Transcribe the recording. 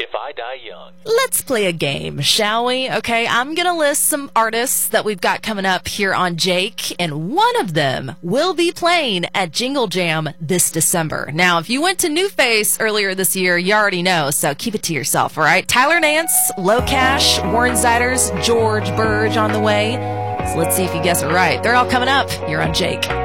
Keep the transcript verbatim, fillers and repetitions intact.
If I Die Young. Let's play a game, shall we? Okay, I'm going to list some artists that we've got coming up here on Jake, and one of them will be playing at Jingle Jam this December. Now, if you went to New Face earlier this year, you already know, so keep it to yourself, all right? Tyler Nance, Low Cash, Warren Ziders, George Burge on the way. So let's see if you guess it right. They're all coming up here on Jake.